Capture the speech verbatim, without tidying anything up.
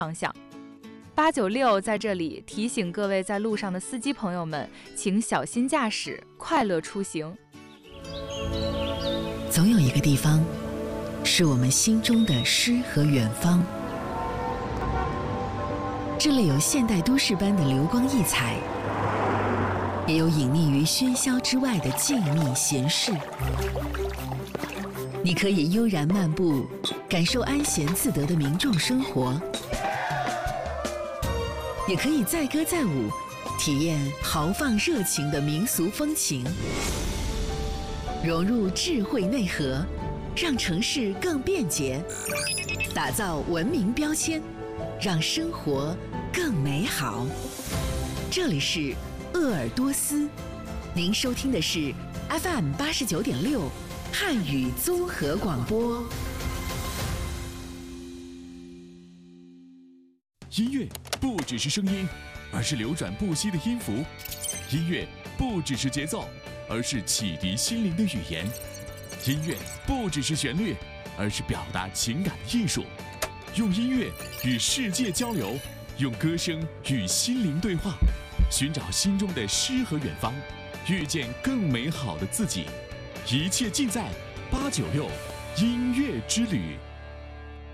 方向。八九六在这里提醒各位在路上的司机朋友们，请小心驾驶，快乐出行。 总有一个地方，是我们心中的诗和远方。这里有现代都市般的流光溢彩，也有隐匿于喧嚣之外的静谧闲适。你可以悠然漫步，感受安闲自得的民众生活；也可以载歌载舞，体验豪放热情的民俗风情。融入智慧内核，让城市更便捷，打造文明标签，让生活更美好。这里是鄂尔多斯，您收听的是 F M 八十九点六汉语综合广播。 音乐不只是声音，而是流转不息的音符；音乐不只是节奏，而是启迪心灵的语言；音乐不只是旋律，而是表达情感的艺术。用音乐与世界交流，用歌声与心灵对话，寻找心中的诗和远方，遇见更美好的自己。一切尽在八九六音乐之旅。